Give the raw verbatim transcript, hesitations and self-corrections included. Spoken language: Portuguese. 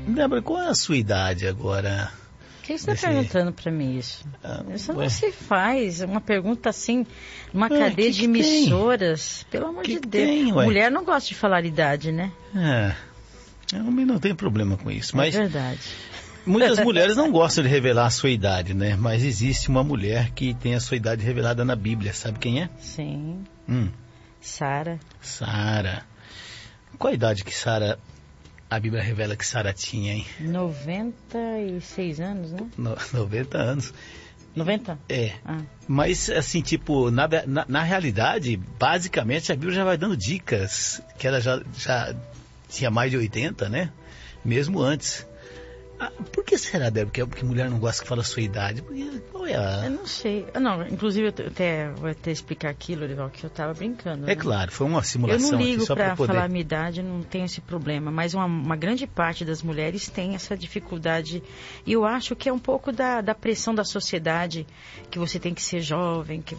Débora, qual é a sua idade agora? Por que você está perguntando para mim isso? Ah, isso ué. não se faz. Uma pergunta assim, numa Ué, cadeia que de que tem? emissoras. Pelo amor Que de que Deus. tem, ué? Mulher não gosta de falar idade, né? É, homem não tem problema com isso. Mas É verdade. muitas mulheres não gostam de revelar a sua idade, né? Mas existe uma mulher que tem a sua idade revelada na Bíblia. Sabe quem é? Sim. Hum, Sara. Sara. Qual a idade que Sara... A Bíblia revela que Sara tinha, hein? noventa e seis anos, né? No, noventa anos. noventa? É. Ah. Mas, assim, tipo, na, na, na realidade, basicamente, a Bíblia já vai dando dicas, que ela já, já tinha mais de oitenta, né? Mesmo antes. Ah, por que será, Débora, que, que mulher não gosta que fala a sua idade? Porque, qual é a... Eu não sei. Não, inclusive, eu até vou até explicar aquilo, Olival, que eu estava brincando. É né? claro, foi uma Eu simulação não aqui ligo só para para poder... falar a minha idade, não tenho esse problema, mas uma, uma grande parte das mulheres tem essa dificuldade. E eu acho que é um pouco da, da pressão da sociedade, que você tem que ser jovem, que